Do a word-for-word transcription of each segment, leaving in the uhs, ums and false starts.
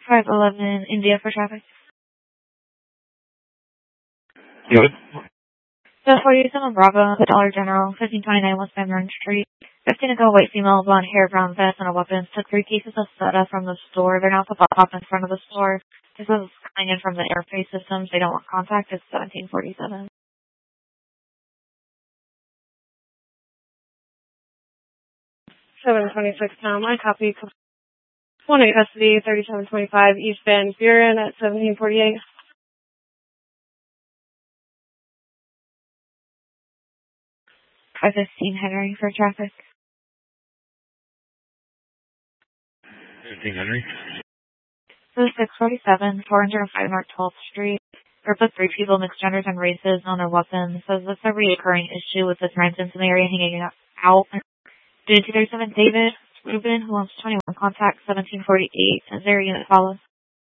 five eleven India for traffic. Good. So forty-seven Bravo, the Dollar General, fifteen twenty-nine West Van Buren Street. fifteen ago, white female, blonde hair, brown vest, and a weapon. Took three cases of soda from the store. They're now put up in front of the store. This is coming in from the airface systems. They don't want contact. It's seventeen forty-seven. seven twenty-six now. My copy. one eight custody, thirty-seven twenty-five East Van Buren at seventeen forty-eight. five fifteen Henry for traffic. fifteen Henry. So six forty-seven, four oh five North twelfth Street. Group of three people, mixed genders and races, on their weapons. Says this is a reoccurring issue with the transients in the area hanging out. Unit two thirty-seven David Rubin, who wants twenty-one, contact seventeen forty-eight. Is there a unit follows?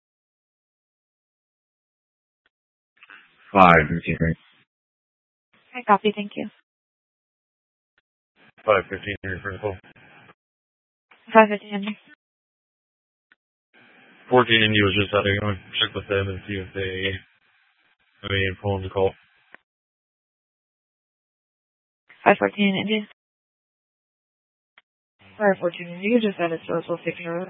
five fifteen Henry. I copy, thank you. five fifteen Henry principal. five fifteen Henry. fourteen Indy was just out there. Going to check with them and see if they have any info on the call. five fourteen Indy. five fourteen Indy, you just said it, so we'll take care of it.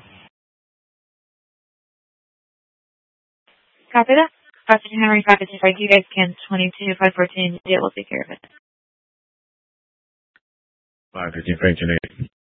Copy that. five fifteen Henry, five fifteen Frank, you guys can twenty-two, five fourteen, yeah, we'll take care of it. five fifteen Frank,